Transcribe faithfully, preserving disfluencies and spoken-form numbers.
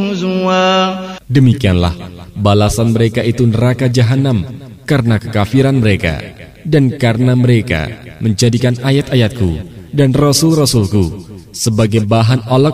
Demikianlah balasan mereka itu neraka jahanam karena kekafiran mereka dan karena mereka menjadikan ayat-ayatku dan rasul-rasulku sebagai bahan olok